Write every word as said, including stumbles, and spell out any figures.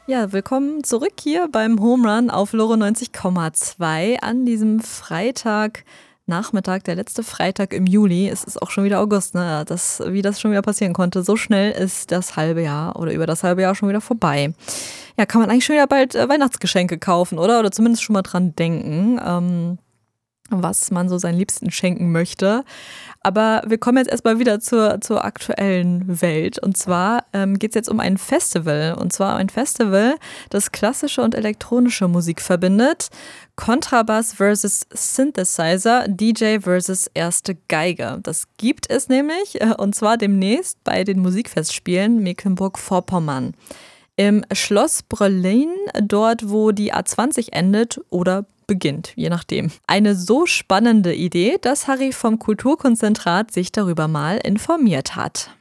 Ja, willkommen zurück hier beim Home Run auf Loro neunzig Komma zwei an diesem Freitagnachmittag, der letzte Freitag im Juli. Es ist auch schon wieder August, ne? Das, wie das schon wieder passieren konnte. So schnell ist das halbe Jahr oder über das halbe Jahr schon wieder vorbei. Ja, kann man eigentlich schon wieder bald äh, Weihnachtsgeschenke kaufen, oder? Oder zumindest schon mal dran denken, ähm, was man so seinen Liebsten schenken möchte. Aber wir kommen jetzt erstmal wieder zur, zur aktuellen Welt. Und zwar ähm, geht es jetzt um ein Festival. Und zwar ein Festival, das klassische und elektronische Musik verbindet. Kontrabass versus Synthesizer, D J versus erste Geige. Das gibt es nämlich, äh, und zwar demnächst bei den Musikfestspielen Mecklenburg-Vorpommern. Im Schloss Bröllin, dort wo die A zwanzig endet oder beginnt, je nachdem. Eine so spannende Idee, dass Harry vom Kulturkonzentrat sich darüber mal informiert hat.